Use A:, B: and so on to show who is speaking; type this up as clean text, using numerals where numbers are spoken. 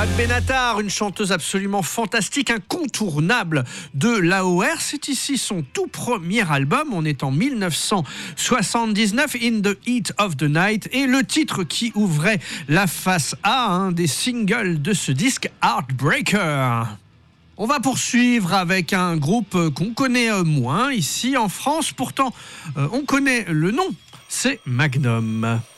A: Fat Benatar, une chanteuse absolument fantastique, incontournable de l'AOR. C'est ici son tout premier album. On est en 1979, In the Heat of the Night. Et le titre qui ouvrait la face A, un des singles de ce disque, Heartbreaker. On va poursuivre avec un groupe qu'on connaît moins ici en France. Pourtant, on connaît le nom. C'est Magnum.